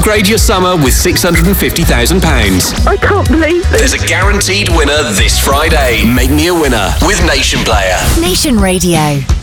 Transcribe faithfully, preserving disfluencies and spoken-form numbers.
Upgrade your summer with six hundred fifty thousand pounds. I can't believe this. There's a guaranteed winner this Friday. Make me a winner with Nation Player. Nation Radio.